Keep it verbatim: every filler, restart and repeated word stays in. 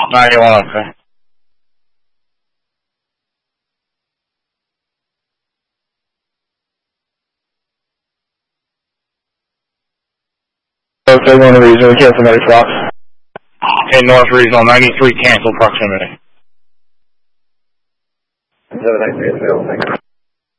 ninety-one, okay. Okay, one regional, cancel Mary Fox. Okay, North Regional ninety-three, cancel proximity. Have a nice day, thanks.